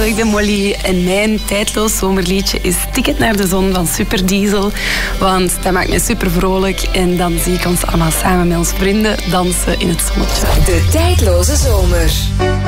ik ben Molly en mijn tijdloos zomerliedje is Ticket naar de Zon van Superdiesel. Want dat maakt mij super vrolijk en dan zie ik ons allemaal samen met onze vrienden dansen in het zonnetje. De tijdloze zomer.